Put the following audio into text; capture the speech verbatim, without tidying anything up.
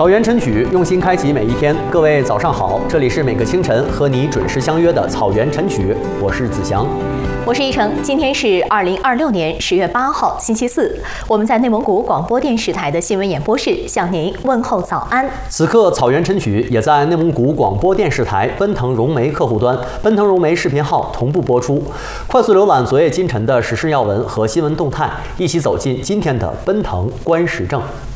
草原晨曲，用心开启每一天。各位早上好，这里是每个清晨和你准时相约的草原晨曲，我是子祥。 我是一成，今天是二零二六年十月八号，星期四。我们在内蒙古广播电视台的新闻演播室向您问候早安。 此刻草原晨曲也在内蒙古广播电视台奔腾融媒客户端、奔腾融媒视频号同步播出。快速浏览昨夜今晨的时事要闻和新闻动态，一起走进今天的奔腾观时政。